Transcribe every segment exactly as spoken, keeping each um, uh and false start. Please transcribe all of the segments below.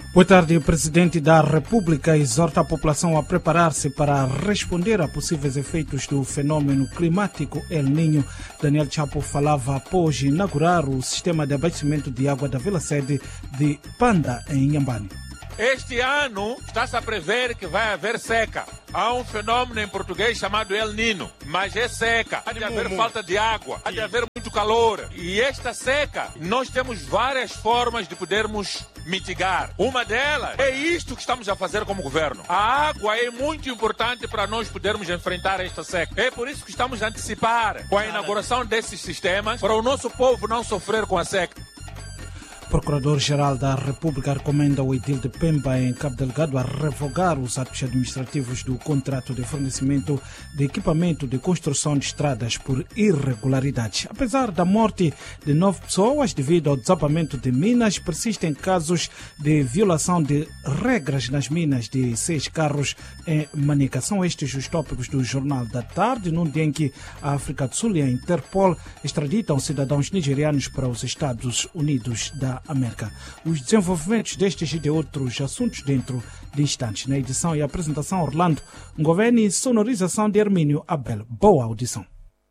Boa tarde. O Presidente da República exorta a população a preparar-se para responder a possíveis efeitos do fenômeno climático El Niño. Daniel Chapo falava após inaugurar o sistema de abastecimento de água da Vila Sede de Panda, em Inhambane. Este ano está-se a prever que vai haver seca. Há um fenômeno em português chamado El Niño, mas é seca. Há de haver falta de água, há de haver muito calor. E esta seca, nós temos várias formas de podermos mitigar. Uma delas é isto que estamos a fazer como governo. A água é muito importante para nós podermos enfrentar esta seca. É por isso que estamos a antecipar com a inauguração desses sistemas para o nosso povo não sofrer com a seca. O Procurador-Geral da República recomenda ao edil de Pemba, em Cabo Delgado, a revogar os atos administrativos do contrato de fornecimento de equipamento de construção de estradas por irregularidades. Apesar da morte de nove pessoas devido ao desabamento de minas, persistem casos de violação de regras nas minas de seis carros em Manica. São estes os tópicos do Jornal da Tarde, num dia em que a África do Sul e a Interpol extraditam cidadãos nigerianos para os Estados Unidos da América. Os desenvolvimentos destes e de outros assuntos dentro de instantes. Na edição e apresentação, Orlando Ngoveni e sonorização de Hermínio Abel. Boa audição.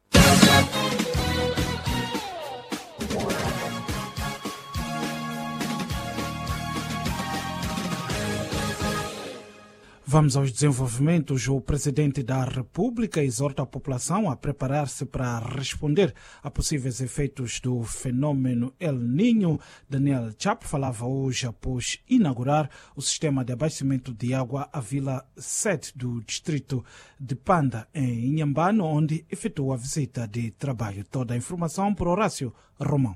Vamos aos desenvolvimentos. O Presidente da República exorta a população a preparar-se para responder a possíveis efeitos do fenômeno El Niño. Daniel Chapo falava hoje após inaugurar o sistema de abastecimento de água à Vila Sede do distrito de Panda, em Inhambane, onde efetuou a visita de trabalho. Toda a informação por Horácio Romão.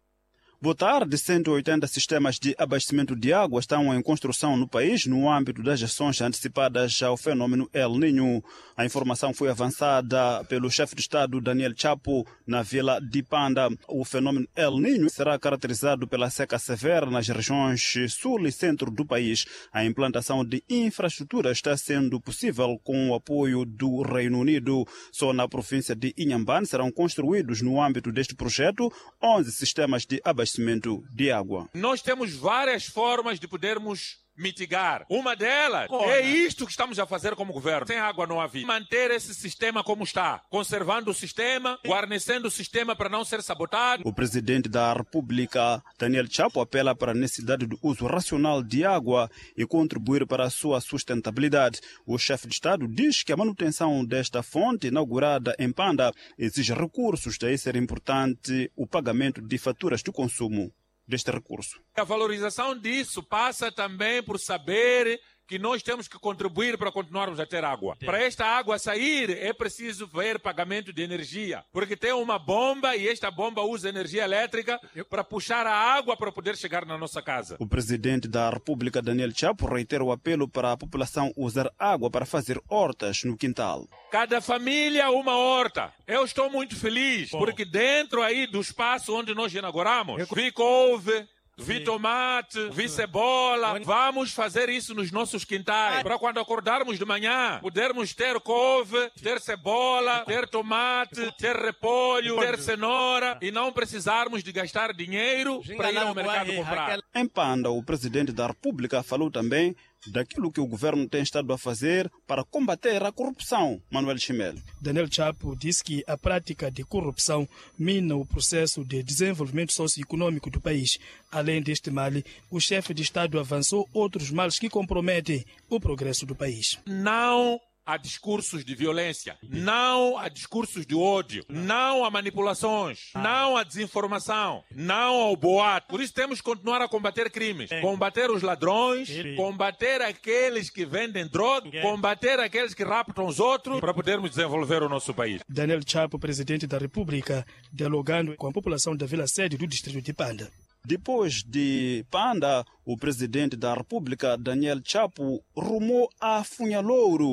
Boa tarde. cento e oitenta sistemas de abastecimento de água estão em construção no país no âmbito das ações antecipadas ao fenômeno El Niño. A informação foi avançada pelo chefe de Estado Daniel Chapo na Vila de Panda. O fenômeno El Niño será caracterizado pela seca severa nas regiões sul e centro do país. A implantação de infraestrutura está sendo possível com o apoio do Reino Unido. Só na província de Inhambane serão construídos no âmbito deste projeto onze sistemas de abastecimento de água. Nós temos várias formas de podermos mitigar. Uma delas Corre. é isto que estamos a fazer como governo. Sem água não há vida. Manter esse sistema como está, conservando o sistema, guarnecendo o sistema para não ser sabotado. O Presidente da República, Daniel Chapo, apela para a necessidade do uso racional de água e contribuir para a sua sustentabilidade. O chefe de Estado diz que a manutenção desta fonte, inaugurada em Panda, exige recursos, daí ser importante o pagamento de faturas de consumo deste recurso. A valorização disso passa também por saber que nós temos que contribuir para continuarmos a ter água. Para esta água sair, é preciso ver pagamento de energia, porque tem uma bomba e esta bomba usa energia elétrica para puxar a água para poder chegar na nossa casa. O Presidente da República, Daniel Chapo, reitera o apelo para a população usar água para fazer hortas no quintal. Cada família uma horta. Eu estou muito feliz, Bom. porque dentro aí do espaço onde nós inauguramos, vi couve, vi tomate, vi cebola. Vamos fazer isso nos nossos quintais. Para quando acordarmos de manhã, podermos ter couve, ter cebola, ter tomate, ter repolho, ter cenoura e não precisarmos de gastar dinheiro para ir ao mercado comprar. Em Panda, o Presidente da República falou também daquilo que o governo tem estado a fazer para combater a corrupção. Manuel Chimel. Daniel Chapo disse que a prática de corrupção mina o processo de desenvolvimento socioeconômico do país. Além deste mal, o chefe de Estado avançou outros males que comprometem o progresso do país. Não há discursos de violência, não há discursos de ódio, não há manipulações, não há desinformação, não há o boato. Por isso temos que continuar a combater crimes, combater os ladrões, combater aqueles que vendem droga, combater aqueles que raptam os outros para podermos desenvolver o nosso país. Daniel Chapo, Presidente da República, dialogando com a população da Vila Sede do distrito de Panda. Depois de Panda, o Presidente da República, Daniel Chapo, rumou a Funhalouro,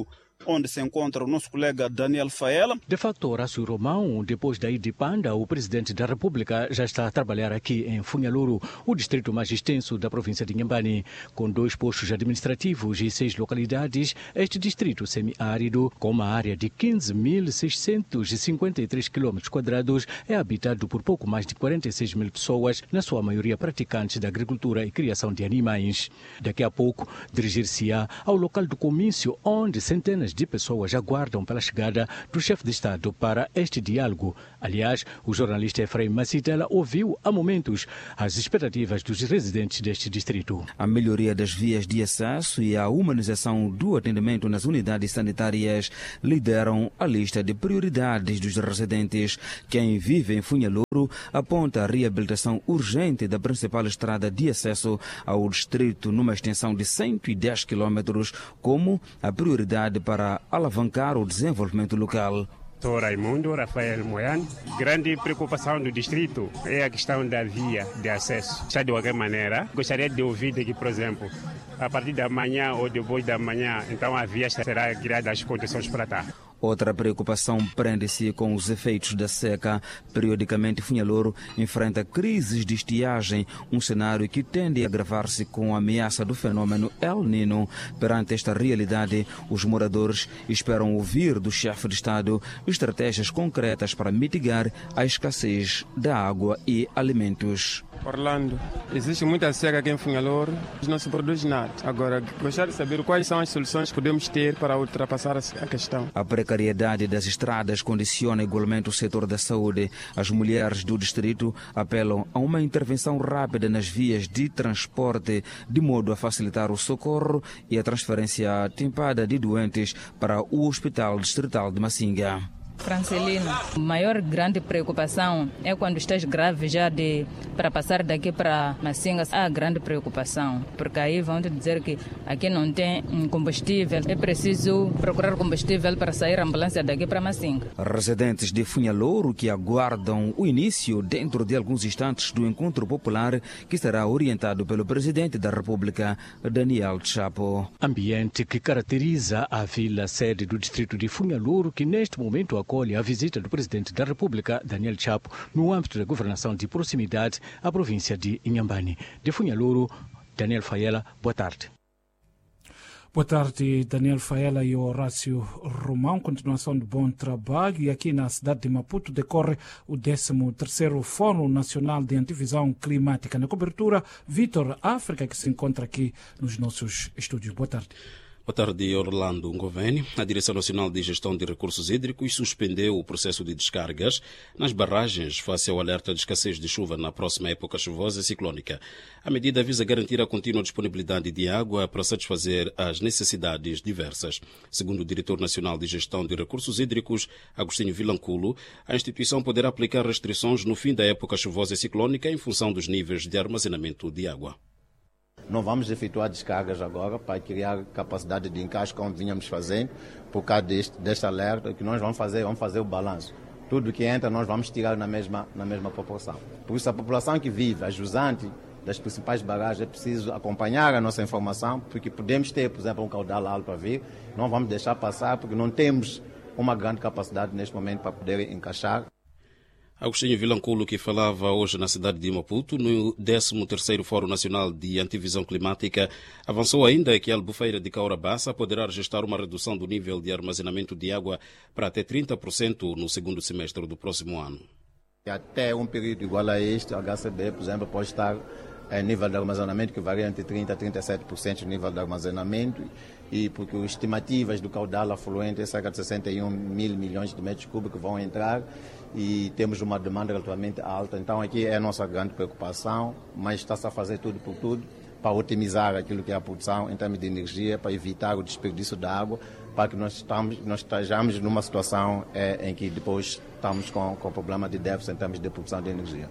onde se encontra o nosso colega Daniel Faela. De facto, Horácio Romão, depois da ida de Panda, o presidente da República já está a trabalhar aqui em Funhaluru, o distrito mais extenso da província de Inhambane. Com dois postos administrativos e seis localidades, este distrito semiárido, com uma área de quinze mil seiscentos e cinquenta e três quilômetros quadrados, é habitado por pouco mais de quarenta e seis mil pessoas, na sua maioria praticantes da agricultura e criação de animais. Daqui a pouco, dirigir-se-á ao local do comício, onde centenas de pessoas aguardam pela chegada do chefe de Estado para este diálogo. Aliás, o jornalista Efraim Macitela ouviu há momentos as expectativas dos residentes deste distrito. A melhoria das vias de acesso e a humanização do atendimento nas unidades sanitárias lideram a lista de prioridades dos residentes. Quem vive em Funhaluru aponta a reabilitação urgente da principal estrada de acesso ao distrito numa extensão de cento e dez quilômetros como a prioridade para alavancar o desenvolvimento local. Sou Raimundo Rafael Moiano. Grande preocupação do distrito é a questão da via de acesso. Já de qualquer maneira, gostaria de ouvir que, por exemplo, a partir da manhã ou depois da manhã, então a via será criada as condições para estar. Outra preocupação prende-se com os efeitos da seca. Periodicamente, Funhaluru enfrenta crises de estiagem, um cenário que tende a agravar-se com a ameaça do fenômeno El Nino. Perante esta realidade, os moradores esperam ouvir do chefe de Estado estratégias concretas para mitigar a escassez da água e alimentos. Orlando, existe muita seca aqui em Funhaluru, não se produz nada. Agora, gostaria de saber quais são as soluções que podemos ter para ultrapassar a questão. A precariedade das estradas condiciona igualmente o setor da saúde. As mulheres do distrito apelam a uma intervenção rápida nas vias de transporte, de modo a facilitar o socorro e a transferência tempada de doentes para o Hospital Distrital de Massinga. Francelino, a maior grande preocupação é quando estás grave já de para passar daqui para Massinga. Há grande preocupação, porque aí vão te dizer que aqui não tem combustível. É preciso procurar combustível para sair a ambulância daqui para Massinga. Residentes de Funhaluru que aguardam o início dentro de alguns instantes do encontro popular que será orientado pelo presidente da República, Daniel Chapo. Ambiente que caracteriza a vila sede do distrito de Funhaluru, que neste momento acolhe a visita do presidente da República, Daniel Chapo, no âmbito da governação de proximidade à província de Inhambane. De Funhaluru, Daniel Faela, boa tarde. Boa tarde, Daniel Faela e Horácio Romão. Continuação de bom trabalho. E aqui na cidade de Maputo decorre o décimo terceiro Fórum Nacional de Antivisão Climática. Na cobertura, Vitor África, que se encontra aqui nos nossos estúdios. Boa tarde. Boa tarde, Orlando Ngoveni. A Direção Nacional de Gestão de Recursos Hídricos suspendeu o processo de descargas nas barragens face ao alerta de escassez de chuva na próxima época chuvosa e ciclónica. A medida visa garantir a contínua disponibilidade de água para satisfazer as necessidades diversas. Segundo o Diretor Nacional de Gestão de Recursos Hídricos, Agostinho Vilanculo, a instituição poderá aplicar restrições no fim da época chuvosa e ciclónica em função dos níveis de armazenamento de água. Não vamos efetuar descargas agora para criar capacidade de encaixe como vínhamos fazendo, por causa deste, deste alerta. O que nós vamos fazer, vamos fazer o balanço. Tudo que entra nós vamos tirar na mesma, na mesma proporção. Por isso a população que vive, a jusante das principais barragens, é preciso acompanhar a nossa informação, porque podemos ter, por exemplo, um caudal alto a vir, não vamos deixar passar, porque não temos uma grande capacidade neste momento para poder encaixar. Agostinho Vilanculo, que falava hoje na cidade de Maputo, no décimo terceiro Fórum Nacional de Antivisão Climática, avançou ainda que a Albufeira de Caurabassa poderá registrar uma redução do nível de armazenamento de água para até trinta por cento no segundo semestre do próximo ano. Até um período igual a este, a H C B, por exemplo, pode estar em nível de armazenamento que varia entre trinta por cento a trinta e sete por cento do nível de armazenamento, e porque as estimativas do caudal afluente é cerca de sessenta e um mil milhões de metros cúbicos que vão entrar, e temos uma demanda relativamente alta. Então aqui é a nossa grande preocupação, mas está-se a fazer tudo por tudo para otimizar aquilo que é a produção em termos de energia, para evitar o desperdício da água, para que nós, estamos, nós estejamos numa situação é, em que depois estamos com, com problema de déficit em termos de produção de energia.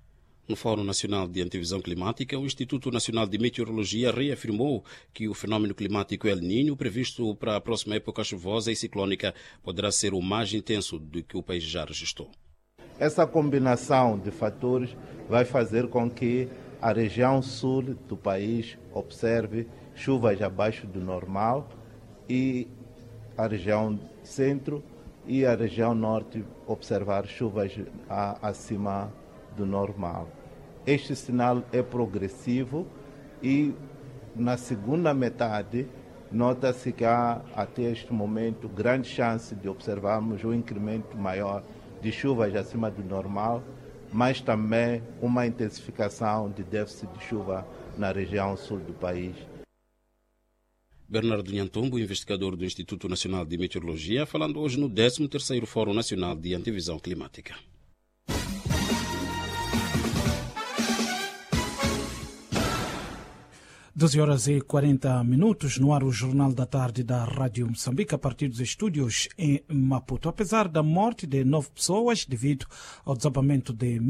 No Fórum Nacional de Antivisão Climática, o Instituto Nacional de Meteorologia reafirmou que o fenômeno climático El Niño, previsto para a próxima época chuvosa e ciclónica, poderá ser o mais intenso do que o país já registrou. Essa combinação de fatores vai fazer com que a região sul do país observe chuvas abaixo do normal e a região centro e a região norte observar chuvas a, acima do normal. Este sinal é progressivo e na segunda metade nota-se que há até este momento grande chance de observarmos um incremento maior de chuvas acima do normal, mas também uma intensificação de déficit de chuva na região sul do país. Bernardo Nhantombo, investigador do Instituto Nacional de Meteorologia, falando hoje no décimo terceiro Fórum Nacional de Antevisão Climática. doze horas e quarenta minutos, no ar o Jornal da Tarde da Rádio Moçambique, a partir dos estúdios em Maputo. Apesar da morte de nove pessoas devido ao desabamento de